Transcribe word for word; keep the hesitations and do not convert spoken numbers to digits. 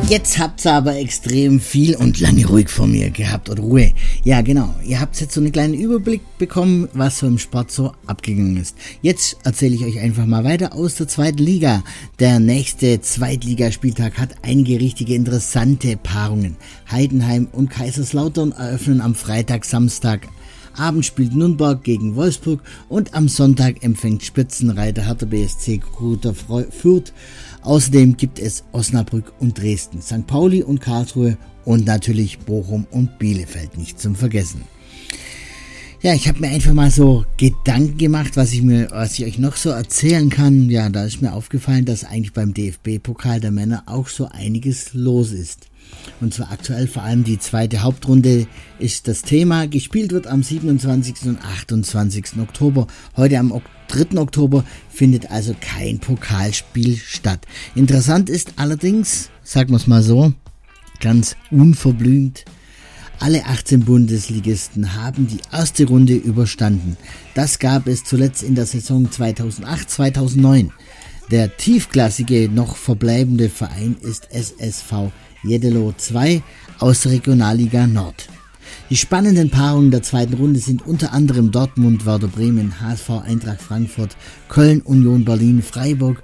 Jetzt habt's aber extrem viel und lange ruhig vor mir gehabt oder Ruhe. Ja, genau. Ihr habt jetzt so einen kleinen Überblick bekommen, was so im Sport so abgegangen ist. Jetzt erzähle ich euch einfach mal weiter aus der zweiten Liga. Der nächste Zweitligaspieltag hat einige richtige interessante Paarungen. Heidenheim und Kaiserslautern eröffnen am Freitag, Samstag. Abend spielt Nürnberg gegen Wolfsburg und am Sonntag empfängt Spitzenreiter Hertha B S C Greuther Fürth. Außerdem gibt es Osnabrück und Dresden, Sankt Pauli und Karlsruhe und natürlich Bochum und Bielefeld nicht zum Vergessen. Ja, ich habe mir einfach mal so Gedanken gemacht, was ich mir, was ich euch noch so erzählen kann. Ja, da ist mir aufgefallen, dass eigentlich beim D F B-Pokal der Männer auch so einiges los ist. Und zwar aktuell vor allem die zweite Hauptrunde ist das Thema. Gespielt wird am siebenundzwanzigsten und achtundzwanzigsten Oktober. Heute am dritten Oktober findet also kein Pokalspiel statt. Interessant ist allerdings, sagen wir es mal so, ganz unverblümt, alle achtzehn Bundesligisten haben die erste Runde überstanden. Das gab es zuletzt in der Saison zweitausendacht zweitausendneun. Der tiefklassige noch verbleibende Verein ist S S V Jeddelo zwei aus der Regionalliga Nord. Die spannenden Paarungen der zweiten Runde sind unter anderem Dortmund, Werder Bremen, H S V Eintracht Frankfurt, Köln, Union Berlin, Freiburg,